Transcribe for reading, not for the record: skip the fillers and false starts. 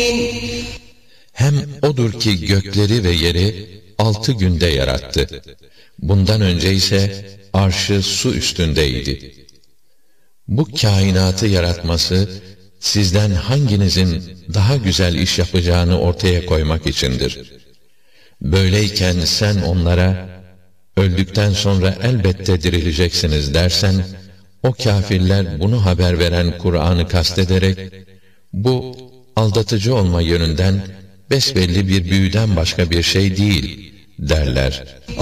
Hem odur ki gökleri ve yeri 6 günde yarattı. Bundan önce ise arşı su üstündeydi. Bu kainatı yaratması, sizden hanginizin daha güzel iş yapacağını ortaya koymak içindir. Böyleyken sen onlara, öldükten sonra elbette dirileceksiniz dersen, o kâfirler bunu haber veren Kur'an'ı kastederek, bu aldatıcı olma yönünden besbelli bir büyüden başka bir şey değil derler.